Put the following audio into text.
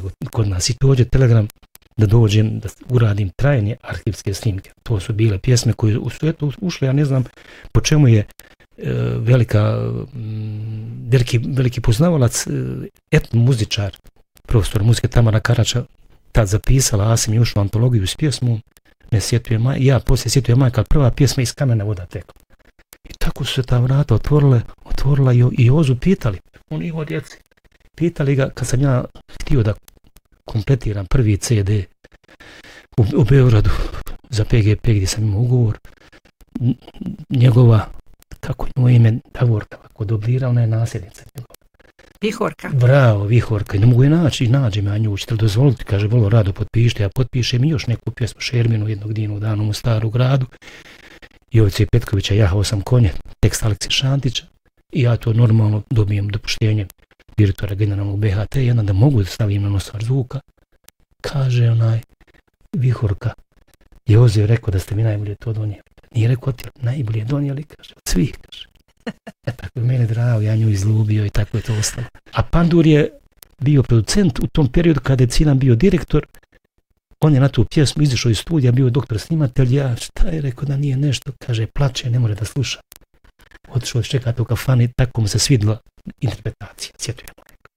kod nas i dođe telegram da dođem, da uradim trajne arhivske snimke. To su bile pjesme koje u svijetu ušle, ja ne znam po čemu je veliki poznavalac, etnomuzičar, profesor muzike Tamara Karača, tad zapisala, Asim je ušla u antologiju s pjesmom, ne sjetuje Majka, ja poslije sjetuje Majka, prva pjesma iz Kamena voda tekla. I tako su se ta vrata otvorila i Jozu pitali, on i djeci, pitali ga kad sam ja htio da kompletiram prvi CD u Beogradu za PGP gdje sam imao ugovor, njegova, kako je moje ime, Davorka, ako dobrira, ona je nasljednica njegova. Vihorka. Bravo, Vihorka. Ne mogu je nađem ja nju, ćete li dozvoliti, kaže, vrlo rado potpišite, ja potpišem i još neku pjesmu Šerminu jednog divnog danom u Staru Gradu. Jovice Petkovića, jahao sam konje, tekst Aleksi Šantića i ja to normalno dobijem dopuštenje direktora generalnog BHT, jedan da mogu da stavim na nosar zvuka. Kaže Vihorka, Joze je rekao da ste mi najbolje to donijeli. Nije rekao ti najbolje donijeli, kaže, od svih, kaže. Tako je mene drago, ja nju izlubio i tako je to ostalo. A Pandur je bio producent u tom periodu kada je Cilan bio direktor, on je na tu pjesmu izišao iz studija, bio doktor snimatelj, ja šta je rekao da nije nešto, kaže, plače, ne more da sluša. Otišao čekati u kafani, tako mu se svidla interpretacija, sjetujemo.